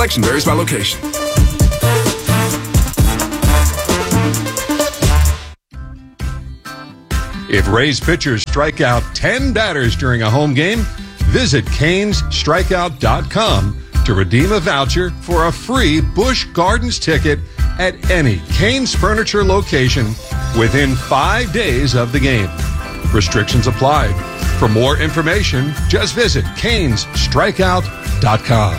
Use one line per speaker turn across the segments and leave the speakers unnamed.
Selection varies by location.
If Rays pitchers strike out 10 batters during a home game, visit CanesStrikeout.com to redeem a voucher for a free Busch Gardens ticket at any Canes Furniture location within 5 days of the game. Restrictions apply. For more information, just visit CanesStrikeout.com.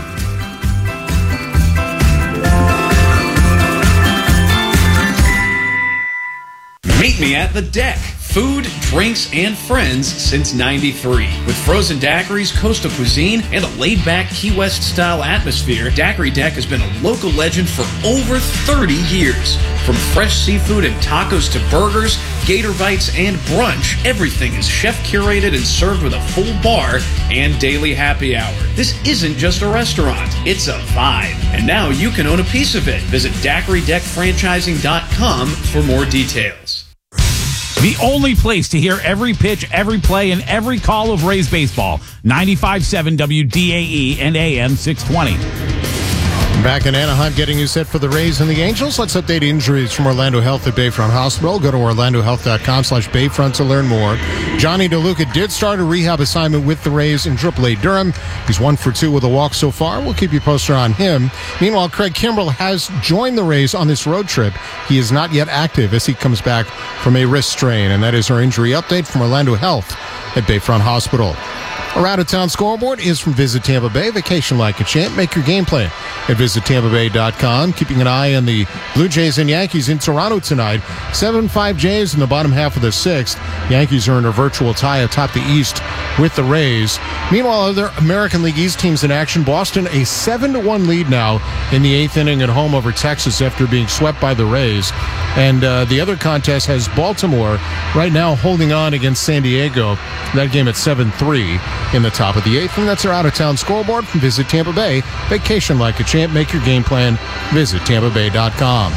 Meet me at the deck. Food, drinks, and friends since '93. With frozen daiquiris, coastal cuisine, and a laid-back Key West-style atmosphere, Daiquiri Deck has been a local legend for over 30 years. From fresh seafood and tacos to burgers, gator bites, and brunch, everything is chef-curated and served with a full bar and daily happy hour. This isn't just a restaurant, it's a vibe. And now you can own a piece of it. Visit DaiquiriDeckFranchising.com for more details.
The only place to hear every pitch, every play, and every call of Rays baseball. 95.7 WDAE and AM 620.
Back in Anaheim, getting you set for the Rays and the Angels. Let's update injuries from Orlando Health at Bayfront Hospital. Go to orlandohealth.com/Bayfront to learn more. Johnny DeLuca did start a rehab assignment with the Rays in AAA Durham. He's 1 for 2 with a walk so far. We'll keep you posted on him. Meanwhile, Craig Kimbrell has joined the Rays on this road trip. He is not yet active as he comes back from a wrist strain. And that is our injury update from Orlando Health at Bayfront Hospital. Our out-of-town scoreboard is from Visit Tampa Bay. Vacation like a champ. Make your game plan at visitTampaBay.com. Keeping an eye on the Blue Jays and Yankees in Toronto tonight. 7-5 Jays in the bottom half of the 6th. Yankees are in a virtual tie atop the East with the Rays. Meanwhile, other American League East teams in action. Boston a 7-1 lead now in the 8th inning at home over Texas after being swept by the Rays. And the other contest has Baltimore right now holding on against San Diego. That game at 7-3 in the top of the 8th. And that's our out-of-town scoreboard from Visit Tampa Bay. Vacation like a champ. Make your game plan. Visit TampaBay.com.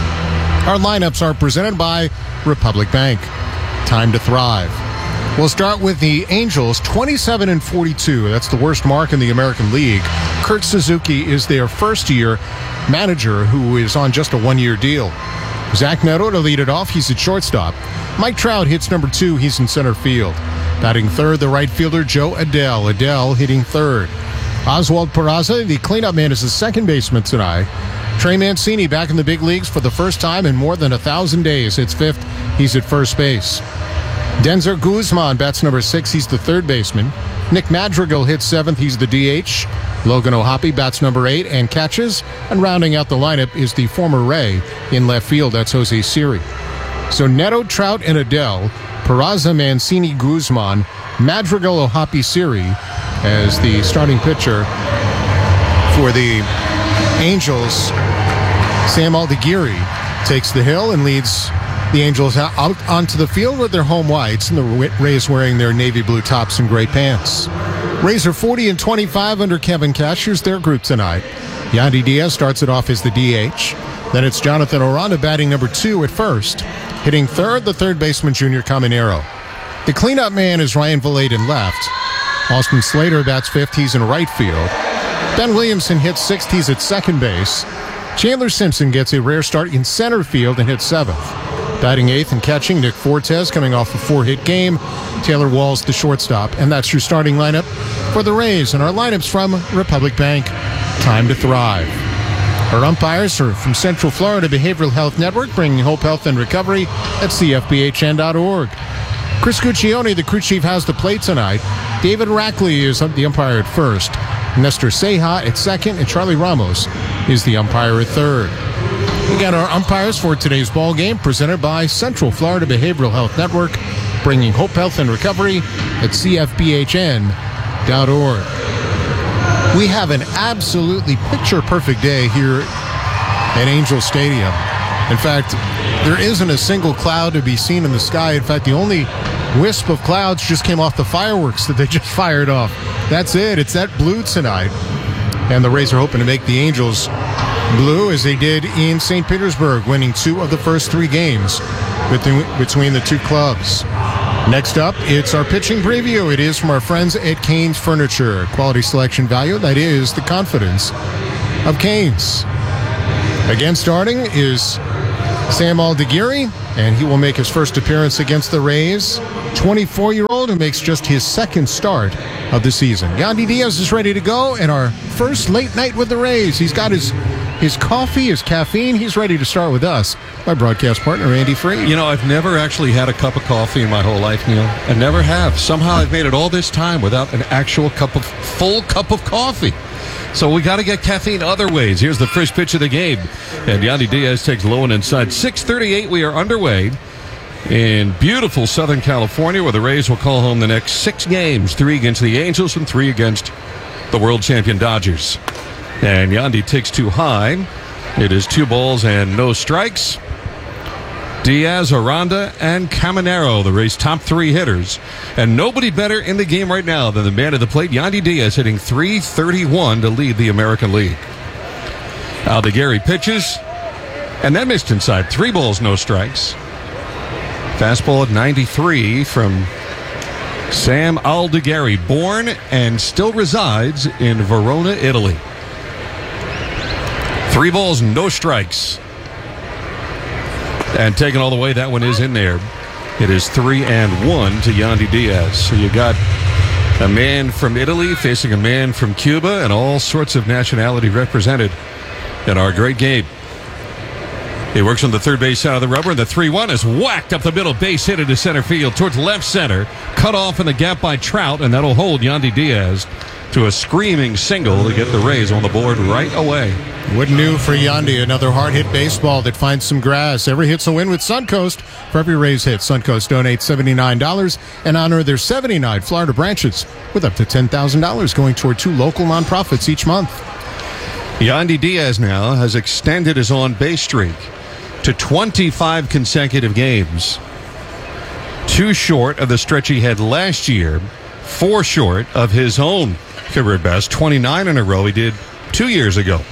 Our lineups are presented by Republic Bank. Time to thrive. We'll start with the Angels, 27-42. That's the worst mark in the American League. Kurt Suzuki is their first-year manager who is on just a one-year deal. Zach Neto to lead it off. He's at shortstop. Mike Trout hits number 2. He's in center field. Batting third, the right fielder, Joe Adele. Adele hitting third. Oswald Peraza, the cleanup man, is the second baseman tonight. Trey Mancini back in the big leagues for the first time in more than 1,000 days. Hits fifth. He's at first base. Denzer Guzman bats number 6. He's the third baseman. Nick Madrigal hits seventh. He's the DH. Logan O'Hoppe bats number 8 and catches. And rounding out the lineup is the former Ray in left field. That's Jose Siri. So Neto, Trout, and Adele. Peraza, Mancini, Guzman. Madrigal, O'Hoppe, Siri as the starting pitcher for the Angels. Sam Aldeguerri takes the hill and leads the Angels out onto the field with their home whites, and the Rays wearing their navy blue tops and gray pants. Rays are 40-25 under Kevin Cash. Here's their group tonight. Yandy Diaz starts it off as the DH. Then it's Jonathan Aranda batting number 2 at first. Hitting third, the third baseman, Junior Caminero. The cleanup man is Ryan Vilade in left. Austin Slater bats fifth. He's in right field. Ben Williamson hits sixth. He's at second base. Chandler Simpson gets a rare start in center field and hits seventh. Batting eighth and catching, Nick Fortes coming off a 4-hit game. Taylor Walls, the shortstop. And that's your starting lineup for the Rays. And our lineups from Republic Bank. Time to thrive. Our umpires are from Central Florida Behavioral Health Network, bringing hope, health, and recovery at CFBHN.org. Chris Guccione, the crew chief, has the plate tonight. David Rackley is the umpire at first. Nestor Ceja at second, and Charlie Ramos is the umpire at third. We got our umpires for today's ball game, presented by Central Florida Behavioral Health Network, bringing hope, health, and recovery at CFBHN.org. We have an absolutely picture-perfect day here at Angel Stadium. In fact, there isn't a single cloud to be seen in the sky. In fact, the only wisp of clouds just came off the fireworks that they just fired off. That's it. It's that blue tonight. And the Rays are hoping to make the Angels blue as they did in St. Petersburg, winning 2 of the first 3 games between the two clubs. Next up, it's our pitching preview. It is from our friends at Canes Furniture. Quality selection value, that is the confidence of Canes. Again, starting is Sam Aldeguerri, and he will make his first appearance against the Rays. 24-year-old who makes just his second start of the season. Yandy Diaz is ready to go, and our first late night with the Rays. He's got his coffee, his caffeine. He's ready to start with us. My broadcast partner, Andy Freed.
You know, I've never actually had a cup of coffee in my whole life, Neil. I never have. Somehow I've made it all this time without an actual full cup of coffee. So we got to get caffeine other ways. Here's the first pitch of the game. And Yandy Diaz takes low and inside. 6:38, we are underway in beautiful Southern California, where the Rays will call home the next 6 games. 3 against the Angels and 3 against the world champion Dodgers. And Yandy takes too high. It is 2 balls and no strikes. Diaz, Aranda, and Caminero, the Rays' top 3 hitters. And nobody better in the game right now than the man at the plate, Yandy Diaz, hitting .331 to lead the American League. Aldeguerri pitches, and that missed inside. 3 balls, no strikes. Fastball at 93 from Sam Aldeguerri, born and still resides in Verona, Italy. 3 balls, no strikes. And taken all the way, that one is in there. It is 3-1 to Yandy Diaz. So you got a man from Italy facing a man from Cuba, and all sorts of nationality represented in our great game. He works on the third base side of the rubber, and the 3-1 is whacked up the middle, base hit into center field towards left center. Cut off in the gap by Trout, and that'll hold Yandy Diaz to a screaming single to get the Rays on the board right away.
What new for Yandy? Another hard-hit baseball that finds some grass. Every hit's a win with Suncoast. For every Rays hit, Suncoast donates $79 and honor their 79 Florida branches with up to $10,000 going toward 2 local nonprofits each month.
Yandy Diaz now has extended his on-base streak to 25 consecutive games. 2 short of the stretch he had last year, 4 short of his own career best, 29 in a row he did 2 years ago.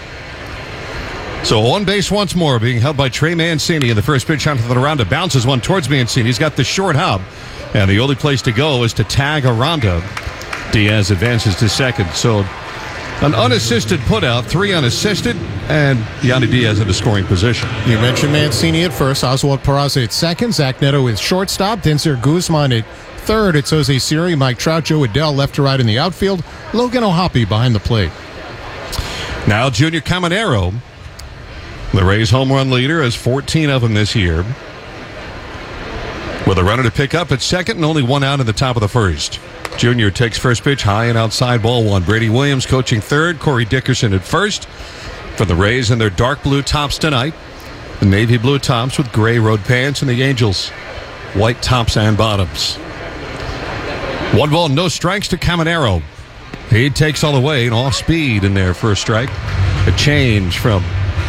So on base once more, being held by Trey Mancini in the first pitch onto the Aranda. Bounces one towards Mancini. He's got the short hop, and the only place to go is to tag Aranda. Diaz advances to second. So an unassisted putout, 3 unassisted, and Yandy Diaz in the scoring position.
You mentioned Mancini at first, Oswald Peraza at second, Zach Neto is shortstop, Denzer Guzman at third. It's Jose Siri, Mike Trout, Joe Adell left to right in the outfield, Logan O'Hoppe behind the plate.
Now Junior Caminero, the Rays' home run leader, has 14 of them this year, with a runner to pick up at second and only 1 out in the top of the first. Junior takes first pitch high and outside, ball 1. Brady Williams coaching third, Corey Dickerson at first. For the Rays in their dark blue tops tonight, the navy blue tops with gray road pants, and the Angels white tops and bottoms. 1 ball, no strikes to Caminero. He takes all the way and off speed in there for a strike. A change from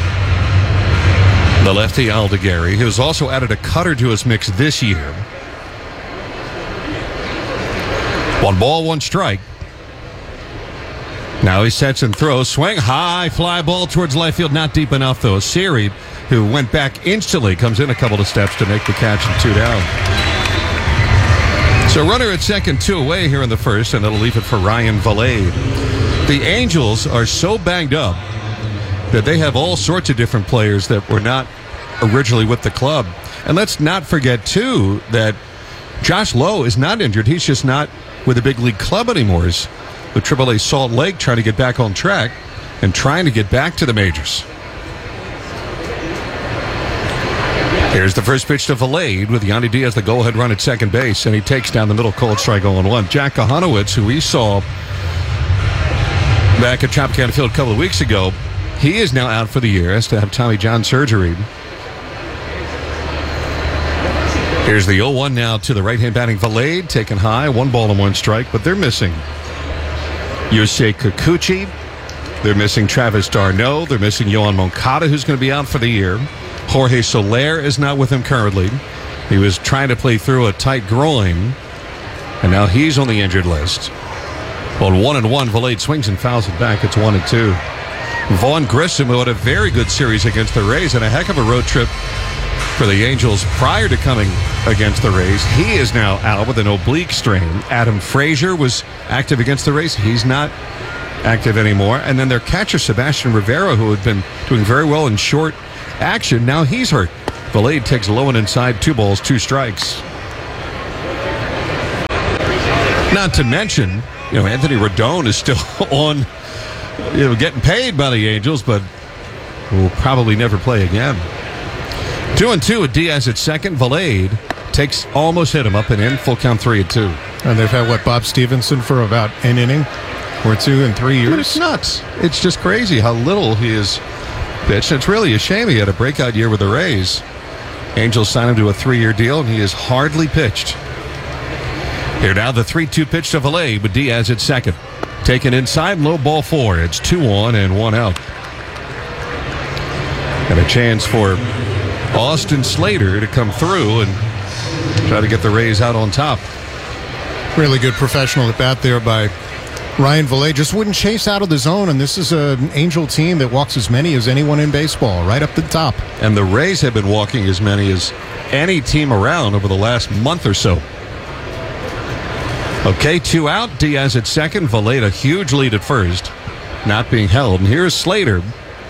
the lefty Aldeguerri, who has also added a cutter to his mix this year. 1 ball, 1 strike. Now he sets and throws. Swing, high fly ball towards left field. Not deep enough, though. Siri, who went back instantly, comes in a couple of steps to make the catch and 2 down. So runner at second, 2 away here in the first, and that'll leave it for Ryan Valade. The Angels are so banged up that they have all sorts of different players that were not originally with the club. And let's not forget, too, that Josh Lowe is not injured. He's just not with the big league club anymore. He's with AAA Salt Lake, trying to get back on track and trying to get back to the majors. Here's the first pitch to Valade with Yandy Diaz, the go-ahead run at second base, and he takes down the middle, cold strike 0-1. Jack Kahanowitz, who we saw back at Tropicana Field a couple of weeks ago, he is now out for the year, has to have Tommy John surgery. Here's the 0-1 now to the right-hand batting Valade, taken high, 1 ball and 1 strike, but they're missing Yusei Kikuchi. They're missing Travis d'Arnaud. They're missing Yohan Moncada, who's going to be out for the year. Jorge Soler is not with him currently. He was trying to play through a tight groin, and now he's on the injured list. On 1-1, Valade swings and fouls it back. It's 1-2. Vaughn Grissom, who had a very good series against the Rays and a heck of a road trip for the Angels prior to coming against the Rays, he is now out with an oblique strain. Adam Frazier was active against the Rays. He's not active anymore. And then their catcher, Sebastian Rivera, who had been doing very well in short action, now he's hurt. Valade takes low and inside, 2 balls, 2 strikes. Not to mention, Anthony Rodon is still on, getting paid by the Angels, but will probably never play again. 2-2 with Diaz at second. Valade almost hit him up and in, full count 3-2.
And they've had, Bob Stevenson for about an inning or 2 in 3 years?
But it's nuts. It's just crazy how little he is pitched. It's really a shame he had a breakout year with the Rays. Angels signed him to a 3-year deal, and he has hardly pitched. Here now, the 3-2 pitch to Valade with Diaz at second. Taken inside, low ball 4. It's 2 on and 1 out. And a chance for Austin Slater to come through and try to get the Rays out on top.
Really good professional at bat there by Ryan Valade. Just wouldn't chase out of the zone, and this is an Angel team that walks as many as anyone in baseball, right up the top.
And the Rays have been walking as many as any team around over the last month or so. Okay, 2 out. Diaz at second. Valade a huge lead at first, not being held. And here's Slater.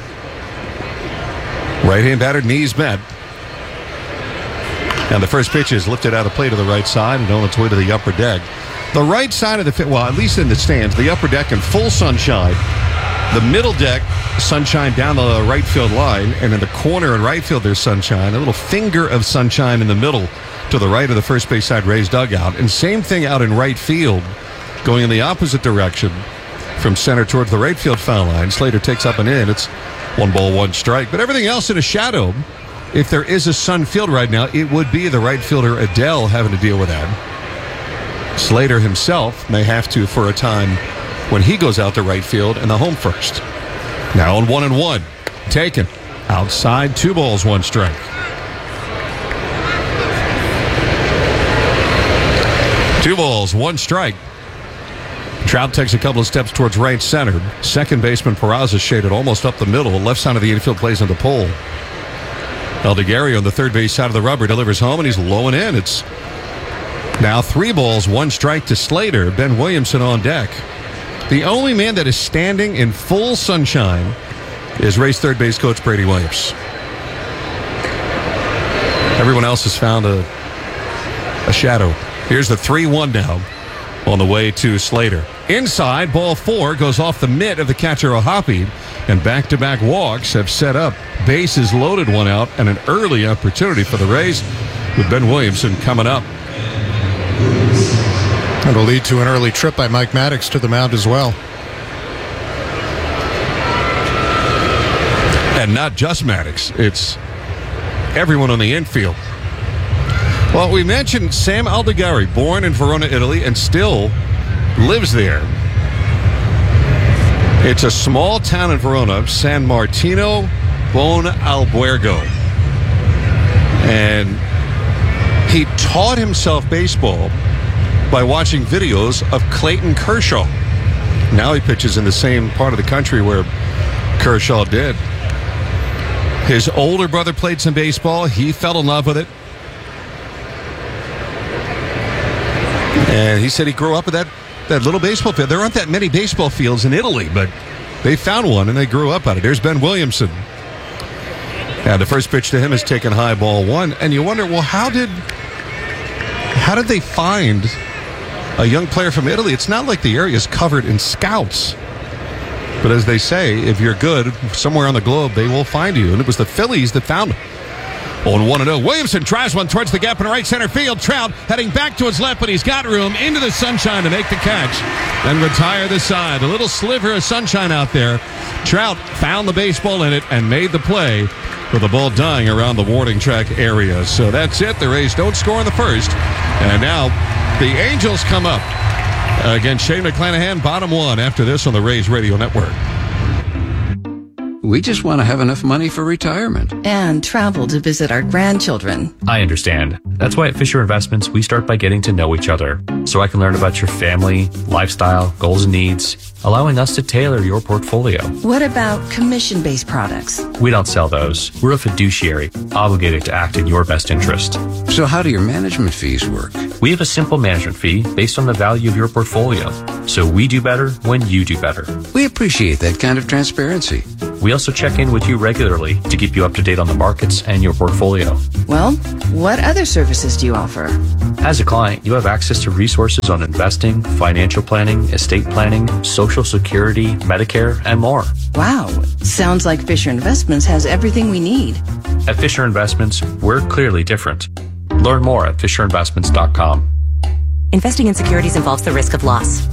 Right-hand batter, knees met. And the first pitch is lifted out of play to the right side and on its way to the upper deck. The right side of the field, well, at least in the stands, the upper deck in full sunshine. The middle deck, sunshine down the right field line. And in the corner in right field, there's sunshine. A little finger of sunshine in the middle to the right of the first base side Rays dugout. And same thing out in right field, going in the opposite direction from center towards the right field foul line. Slater takes up and in. It's 1 ball, 1 strike. But everything else in a shadow. If there is a sun field right now, it would be the right fielder Adele having to deal with that. Slater himself may have to for a time when he goes out to right field and the home first. Now on 1-1. Taken. Outside, 2 balls, 1 strike. Two balls, 1 strike. Trout takes a couple of steps towards right center. Second baseman Peraza shaded almost up the middle. Left side of the infield plays on the pole. Eldegario on the third base side of the rubber delivers home, and he's low and in. It's now 3 balls, 1 strike to Slater. Ben Williamson on deck. The only man that is standing in full sunshine is Rays third base coach Brady Williams. Everyone else has found a shadow. Here's the 3-1 now on the way to Slater. Inside, ball 4 goes off the mitt of the catcher Ohapi, and back-to-back walks have set up bases loaded, 1 out, and an early opportunity for the Rays with Ben Williamson coming up.
It'll lead to an early trip by Mike Maddox to the mound as well.
And not just Maddox, it's everyone on the infield. Well, we mentioned Sam Aldegario, born in Verona, Italy, and still lives there. It's a small town in Verona, San Martino Buon Albergo. And he taught himself baseball by watching videos of Clayton Kershaw. Now he pitches in the same part of the country where Kershaw did. His older brother played some baseball. He fell in love with it. And he said he grew up with that little baseball field. There aren't that many baseball fields in Italy, but they found one and they grew up on it. There's Ben Williamson. And the first pitch to him is taken high, ball 1. And you wonder, well, how did they find a young player from Italy? It's not like the area is covered in scouts. But as they say, if you're good somewhere on the globe, they will find you. And it was the Phillies that found him. On 1-0, Williamson tries one towards the gap in right center field. Trout heading back to his left, but he's got room into the sunshine to make the catch and retire the side. A little sliver of sunshine out there. Trout found the baseball in it and made the play with the ball dying around the warning track area. So that's it. The Rays don't score in the first. And now the Angels come up against Shane McClanahan, bottom 1 after this on the Rays Radio Network.
We just want to have enough money for retirement.
And travel to visit our grandchildren.
I understand. That's why at Fisher Investments, we start by getting to know each other. So I can learn about your family, lifestyle, goals and needs, allowing us to tailor your portfolio.
What about commission-based products?
We don't sell those. We're a fiduciary, obligated to act in your best interest.
So how do your management fees work?
We have a simple management fee based on the value of your portfolio. So we do better when you do better.
We appreciate that kind of transparency.
We also check in with you regularly to keep you up to date on the markets and your portfolio.
Well, what other services do you offer?
As a client, you have access to resources on investing, financial planning, estate planning, Social Security, Medicare, and more.
Wow, sounds like Fisher Investments has everything we need.
At Fisher Investments, we're clearly different. Learn more at FisherInvestments.com.
Investing in securities involves the risk of loss.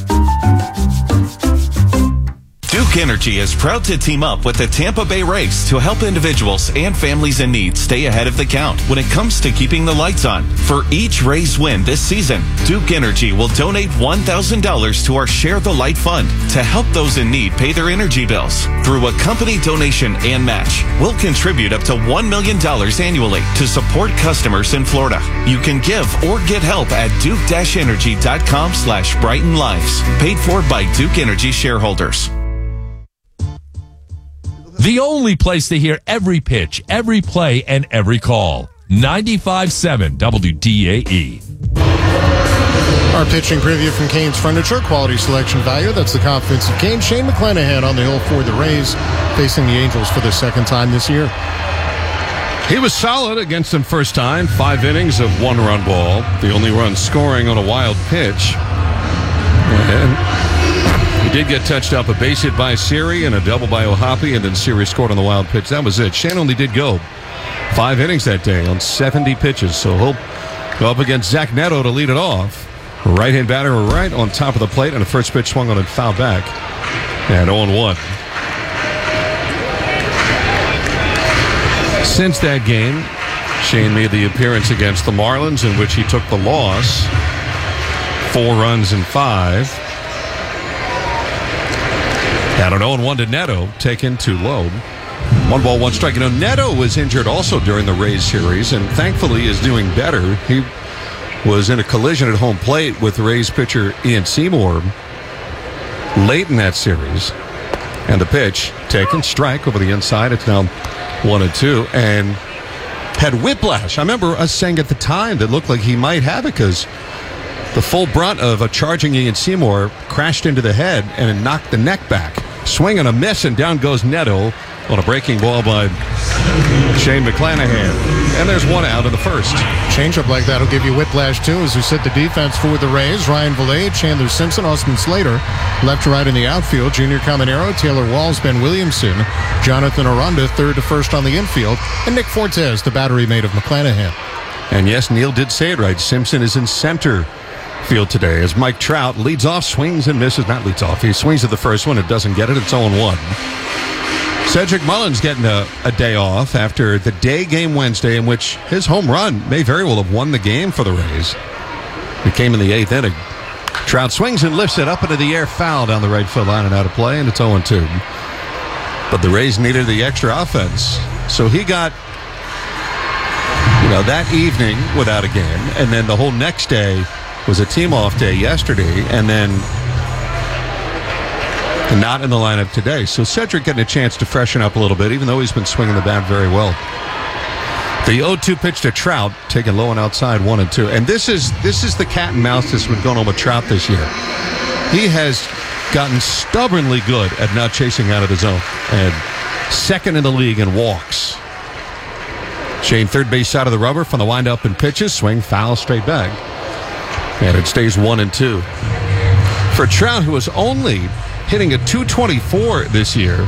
Duke Energy is proud to team up with the Tampa Bay Rays to help individuals and families in need stay ahead of the count when it comes to keeping the lights on. For each Rays win this season, Duke Energy will donate $1,000 to our Share the Light Fund to help those in need pay their energy bills. Through a company donation and match, we'll contribute up to $1 million annually to support customers in Florida. You can give or get help at duke-energy.com/Brighten Lives. Paid for by Duke Energy shareholders.
The only place to hear every pitch, every play, and every call. 95.7 WDAE.
Our pitching preview from Cain's Furniture, quality selection value. That's the confidence of Cain. Shane McClanahan on the hill for the Rays, facing the Angels for the second time this year.
He was solid against them first time. 5 innings of 1-run ball. The only run scoring on a wild pitch. And he did get touched up, a base hit by Siri and a double by O'Hoppe, and then Siri scored on the wild pitch. That was it. Shane only did go 5 innings that day on 70 pitches, so he'll go up against Zach Neto to lead it off. Right-hand batter right on top of the plate, and the first pitch swung on and foul back. And 0-1. Since that game, Shane made the appearance against the Marlins, in which he took the loss. 4 runs in 5. Had an 0-1 to Neto, taken too low. 1 ball, 1 strike. You know, Neto was injured also during the Rays series, and thankfully is doing better. He was in a collision at home plate with Rays pitcher Ian Seymour late in that series. And the pitch, taken, strike over the inside. It's now 1-2, and had whiplash. I remember us saying at the time that looked like he might have it because the full brunt of a charging Ian Seymour crashed into the head and it knocked the neck back. Swing and a miss, and down goes Neto on a breaking ball by Shane McClanahan. And there's 1 out of the first.
Changeup like that will give you whiplash, too, as we set the defense for the Rays. Ryan Valade, Chandler Simpson, Austin Slater. Left to right in the outfield, Junior Caminero, Taylor Walls, Ben Williamson, Jonathan Aranda, third to first on the infield, and Nick Fortes, the battery mate of McClanahan.
And yes, Neil did say it right. Simpson is in center field today as Mike Trout leads off, swings and misses. Not leads off. He swings at the first one. It doesn't get it. It's 0-1. Cedric Mullins getting a day off after the day game Wednesday, in which his home run may very well have won the game for the Rays. It came in the 8th inning. Trout swings and lifts it up into the air, foul down the right field line and out of play, and it's 0-2. But the Rays needed the extra offense, so he got, that evening without a game, and then the whole next day was a team off day yesterday, and then not in the lineup today. So Cedric getting a chance to freshen up a little bit, even though he's been swinging the bat very well. The 0-2 pitch to Trout, taken low and outside, 1-2. And this is the cat and mouse that's been going on with Trout this year. He has gotten stubbornly good at not chasing out of the zone, and second in the league in walks. Shane, third base side of the rubber from the windup and pitches, swing, foul, straight back. And it stays 1-2. For Trout, who was only hitting a .224 this year,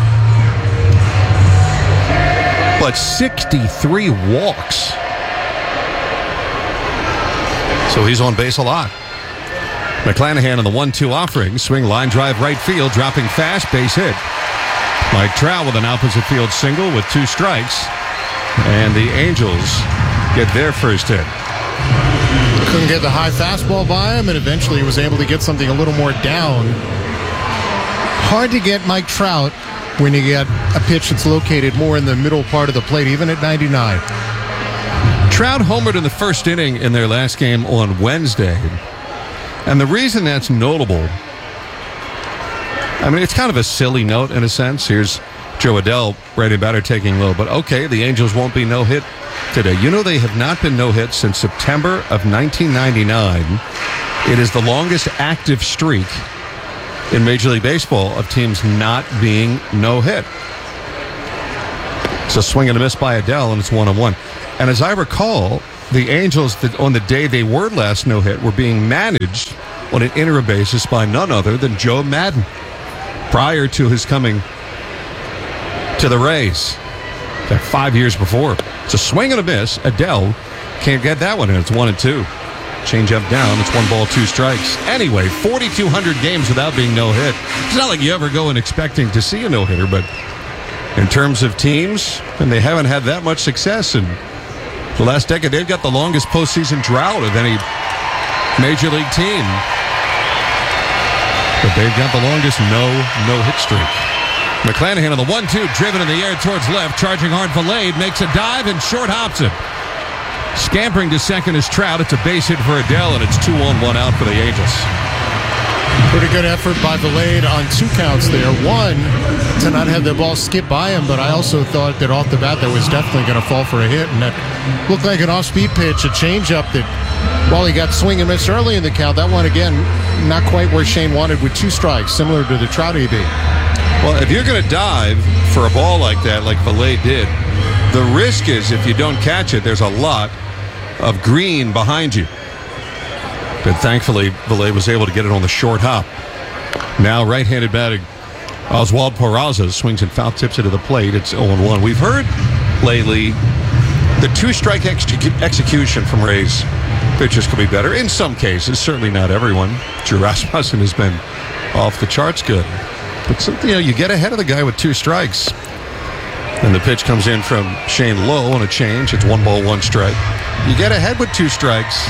but 63 walks. So he's on base a lot. McClanahan on the 1-2 offering. Swing, line drive, right field, dropping fast, base hit. Mike Trout with an opposite field single with 2 strikes. And the Angels get their first hit.
Couldn't get the high fastball by him, and eventually he was able to get something a little more down. Hard to get Mike Trout when you get a pitch that's located more in the middle part of the plate, even at 99.
Trout homered in the first inning in their last game on Wednesday. And the reason that's notable, I mean, it's kind of a silly note in a sense. Here's Joe Adell, right and batter, taking low. But okay, the Angels won't be no-hit today. You know they have not been no-hit since September of 1999. It is the longest active streak in Major League Baseball of teams not being no-hit. It's a swing and a miss by Adell, and it's 1-1. And as I recall, the Angels, on the day they were last no-hit, were being managed on an interim basis by none other than Joe Madden prior to his coming to the Rays. 5 years before. It's a swing and a miss. Adell can't get that one, and it's 1-2. Change up down. It's 1 ball, 2 strikes. Anyway, 4,200 games without being no-hit. It's not like you ever go in expecting to see a no-hitter, but in terms of teams, and they haven't had that much success in the last decade. They've got the longest postseason drought of any Major League team. But they've got the longest no-hit streak. McClanahan on the 1-2, driven in the air towards left, charging hard. Valade makes a dive and short hops it. Scampering to second is Trout. It's a base hit for Adell, and it's 2-1 out for the Angels.
Pretty good effort by Valade on 2 counts there. One, to not have the ball skip by him, but I also thought that off the bat that was definitely going to fall for a hit, and that looked like an off-speed pitch, a changeup that, while he got swing and miss early in the count, that one, again, not quite where Shane wanted with 2 strikes, similar to the Trout EB.
Well, if you're going to dive for a ball like that, like Valade did, the risk is if you don't catch it, there's a lot of green behind you. But thankfully, Valade was able to get it on the short hop. Now right-handed batting Oswald Peraza swings and foul tips it to the plate. It's 0-1. We've heard lately the 2-strike execution from Rays pitchers could be better. In some cases, certainly not everyone. Drew Rasmussen has been off the charts good. But you get ahead of the guy with 2 strikes. And the pitch comes in from Shane Lowe on a change. It's 1 ball, 1 strike. You get ahead with 2 strikes.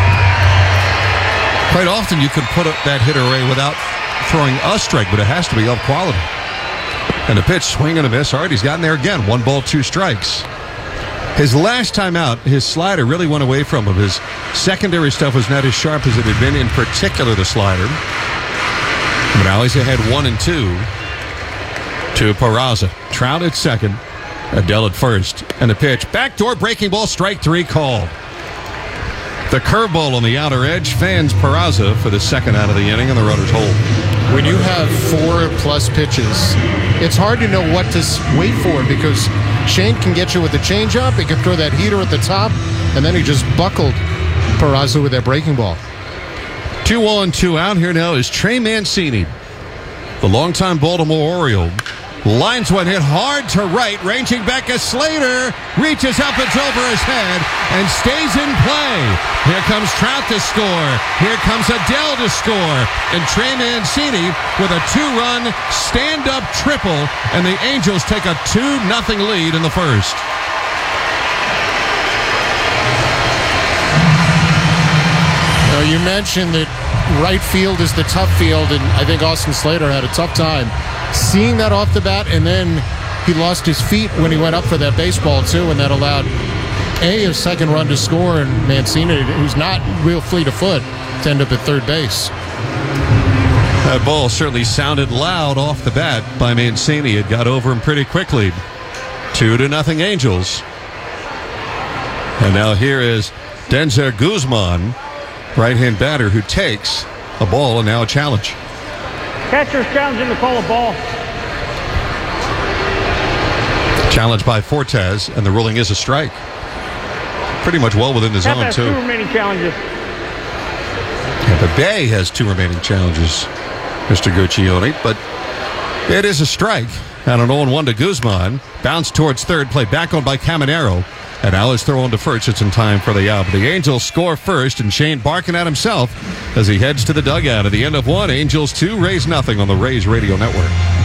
Quite often you can put that hitter away without throwing a strike, but it has to be of quality. And the pitch, swing and a miss. All right, he's gotten there again. 1 ball, 2 strikes. His last time out, his slider really went away from him. His secondary stuff was not as sharp as it had been, in particular the slider. But now he's ahead 1-2 to Peraza. Trout at second, Adell at first. And the pitch, backdoor breaking ball, strike 3 called. The curveball on the outer edge fans Peraza for the second out of the inning, and the runners hold.
When you have 4+ pitches, it's hard to know what to wait for, because Shane can get you with the changeup, he can throw that heater at the top, and then he just buckled Peraza with that breaking ball.
2-2 out. Here now is Trey Mancini, the longtime Baltimore Oriole. Lines one hit hard to right, ranging back as Slater reaches up, it's over his head and stays in play. Here comes Trout to score. Here comes Adell to score. And Trey Mancini with a 2-run stand-up triple, and the Angels take a 2-0 lead in the first.
Now, you mentioned that right field is the tough field, and I think Austin Slater had a tough time seeing that off the bat, and then he lost his feet when he went up for that baseball too, and that allowed a second run to score, and Mancini, who's not real fleet of foot, to end up at third base.
That ball certainly sounded loud off the bat by Mancini. It got over him pretty quickly. 2-0 Angels. And now here is Denzer Guzman, right-hand batter, who takes a ball and now a challenge.
Catcher's challenging to call a ball.
Challenged by Fortes, and the ruling is a strike. Pretty much well within the zone, too.
2 remaining challenges.
Tampa Bay has 2 remaining challenges, Mr. Guccione, but it is a strike. And an 0-1 to Guzman. Bounce towards third, play back on by Caminero. And now it's thrown to first. It's in time for the out. The Angels score first, and Shane barking at himself as he heads to the dugout. At the end of 1, Angels 2, Rays nothing on the Rays Radio Network.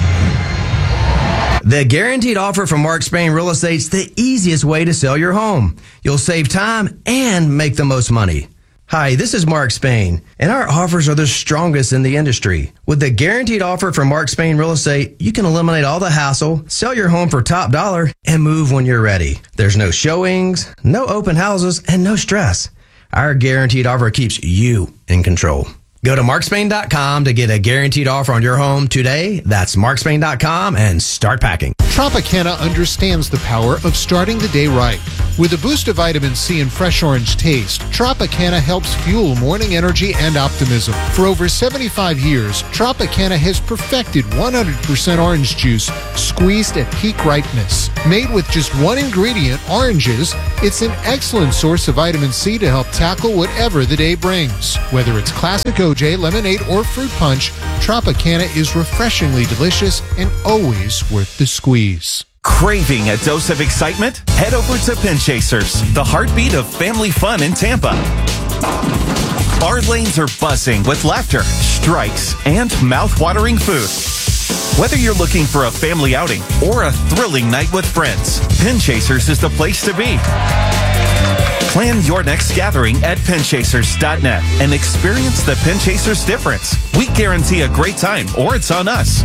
The Guaranteed Offer from Mark Spain Real Estate's the easiest way to sell your home. You'll save time and make the most money. Hi, this is Mark Spain, and our offers are the strongest in the industry. With the Guaranteed Offer from Mark Spain Real Estate, you can eliminate all the hassle, sell your home for top dollar, and move when you're ready. There's no showings, no open houses, and no stress. Our Guaranteed Offer keeps you in control. Go to markspain.com to get a guaranteed offer on your home today. That's markspain.com and start packing.
Tropicana understands the power of starting the day right. With a boost of vitamin C and fresh orange taste, Tropicana helps fuel morning energy and optimism. For over 75 years, Tropicana has perfected 100% orange juice squeezed at peak ripeness. Made with just one ingredient, oranges, it's an excellent source of vitamin C to help tackle whatever the day brings. Whether it's classic OJ, lemonade, or fruit punch, Tropicana is refreshingly delicious and always worth the squeeze.
Craving a dose of excitement? Head over to Pin Chasers, the heartbeat of family fun in Tampa. Our lanes are buzzing with laughter, strikes, and mouth-watering food. Whether you're looking for a family outing or a thrilling night with friends, Pin Chasers is the place to be. Plan your next gathering at pinchasers.net and experience the Pin Chasers difference. We guarantee a great time, or it's on us.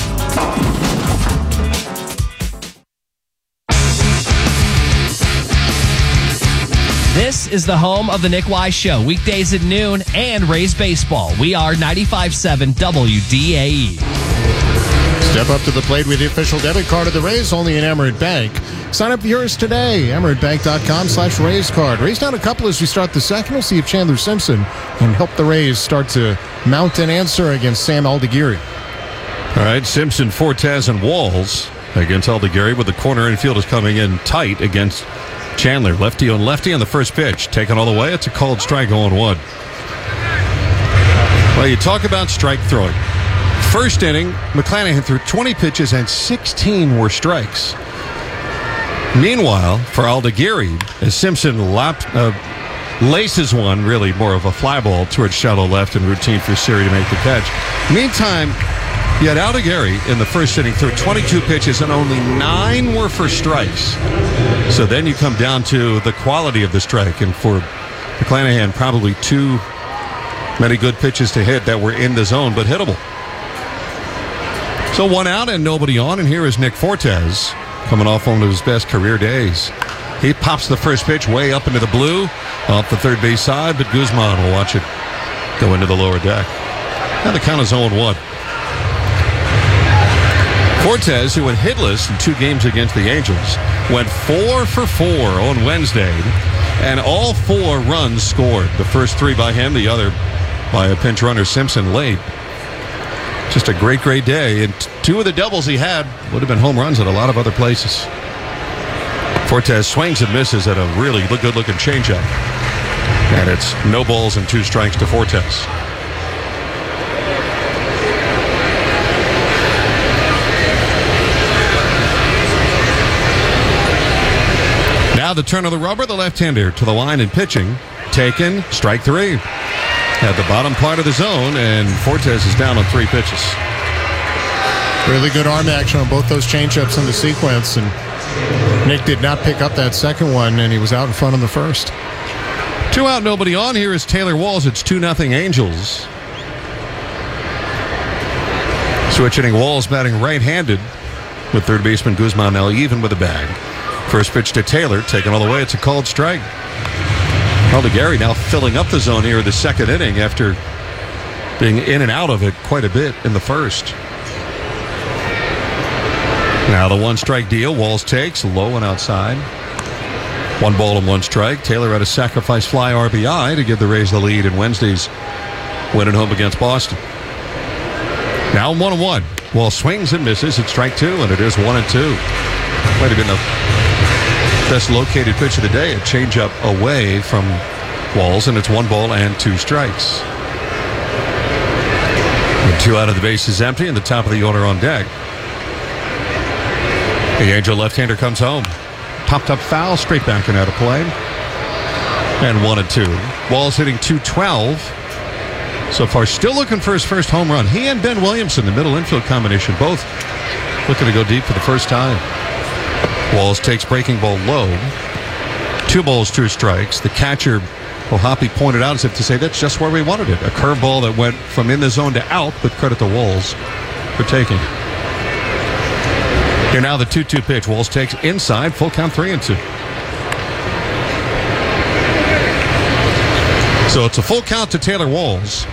This is the home of the Nick Wise Show, weekdays at noon and Rays Baseball. We are 95.7 WDAE.
Step up to the plate with the official debit card of the Rays, only in Emirates Bank. Sign up for yours today, emiratebank.com/Rays card. Rays down a couple as we start the second. We'll see if Chandler Simpson can help the Rays start to mount an answer against Sam Aldeguerri.
All right, Simpson, Fortes, and Walls against Aldeguerri, with the corner infield is coming in tight against Chandler. Lefty on lefty on the first pitch. Taken all the way. It's a called strike, 0-1. Well, you talk about strike throwing. First inning, McClanahan threw 20 pitches and 16 were strikes. Meanwhile, for Aldeguerri, as Simpson laces one, really more of a fly ball towards shallow left and routine for Siri to make the catch. Meantime, you had Aldeguerri in the first inning threw 22 pitches and only 9 were for strikes. So then you come down to the quality of the strike, and for McClanahan, probably too many good pitches to hit that were in the zone but hittable. So one out and nobody on, and here is Nick Fortes coming off one of his best career days. He pops the first pitch way up into the blue off the third base side, but Guzman will watch it go into the lower deck. Now the count is 0-1. Fortes, who went hitless in 2 games against the Angels, went 4 for 4 on Wednesday, and all 4 runs scored. The first 3 by him, the other by a pinch runner, Simpson, late. Just a great, great day, and 2 of the doubles he had would have been home runs at a lot of other places. Fortes swings and misses at a really good-looking changeup, and it's no balls and 2 strikes to Fortes. Now the turn of the rubber, the left-hander to the line and pitching. Taken, strike 3. At the bottom part of the zone, and Fortes is down on 3 pitches.
Really good arm action on both those changeups in the sequence, and Nick did not pick up that second one, and he was out in front in the first.
2 out, nobody on. Here is Taylor Walls. It's 2-0 Angels. Switch hitting, Walls batting right-handed with third baseman Guzman now even with a bag. First pitch to Taylor, taken all the way. It's a called strike. Aldeguerri now filling up the zone here in the second inning after being in and out of it quite a bit in the first. Now the 1-strike deal. Walls takes low and outside. 1 ball and 1 strike. Taylor had a sacrifice fly RBI to give the Rays the lead in Wednesday's win at home against Boston. Now 1-1. Walls swings and misses at strike 2, and it is 1-2. Might have been the best located pitch of the day, a changeup away from Walls, and it's 1 ball and 2 strikes. And 2 out of the base is empty, and the top of the order on deck. The Angel left-hander comes home. Popped up foul, straight back and out of play. And 1-2. Walls hitting .212. So far, still looking for his first home run. He and Ben Williamson, the middle infield combination, both looking to go deep for the first time. Walls takes breaking ball low. 2 balls, 2 strikes. The catcher, Hoppe, pointed out as if to say that's just where we wanted it. A curveball that went from in the zone to out, but credit to Walls for taking it. Here now the 2-2 pitch. Walls takes inside, full count 3-2. So it's a full count to Taylor Walls.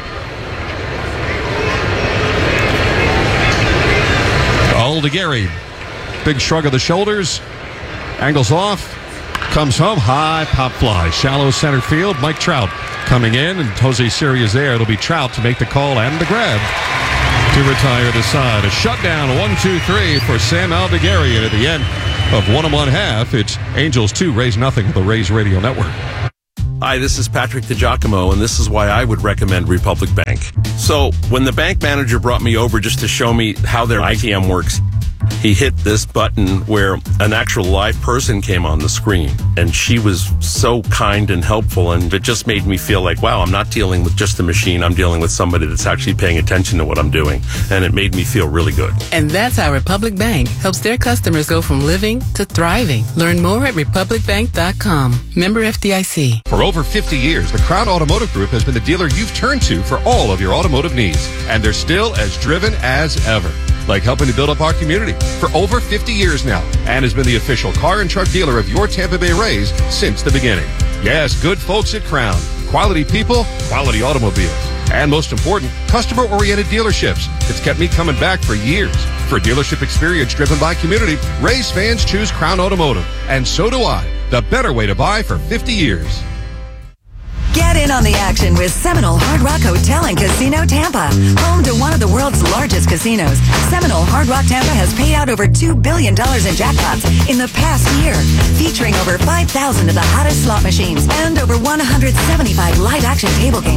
Aldeguerri big shrug of the shoulders, angles off, comes home, high pop fly, shallow center field. Mike Trout coming in, and Jose Siri is there. It'll be Trout to make the call and the grab to retire the side. A shutdown, 1-2-3 for Sam Aldeguerri, and at the end of 1 1/2, it's Angels 2, Rays nothing with the Rays Radio Network.
Hi, this is Patrick DiGiacomo, and this is why I would recommend Republic Bank. So, when the bank manager brought me over just to show me how their ITM works, he hit this button where an actual live person came on the screen, and she was so kind and helpful, and it just made me feel like, wow, I'm not dealing with just a machine, I'm dealing with somebody that's actually paying attention to what I'm doing, and it made me feel really good.
And that's how Republic Bank helps their customers go from living to thriving. Learn more at republicbank.com. Member FDIC.
For over 50 years, the Crown Automotive Group has been the dealer you've turned to for all of your automotive needs, and they're still as driven as ever. Like helping to build up our community for over 50 years now, and has been the official car and truck dealer of your Tampa Bay Rays since the beginning. Yes, good folks at Crown. Quality people, quality automobiles. And most important, customer-oriented dealerships. It's kept me coming back for years. For dealership experience driven by community, Rays fans choose Crown Automotive. And so do I. The better way to buy for 50 years.
Get in on the action with Seminole Hard Rock Hotel and Casino Tampa. Home to one of the world's largest casinos, Seminole Hard Rock Tampa has paid out over $2 billion in jackpots in the past year, featuring over 5,000 of the hottest slot machines and over 175 live action table games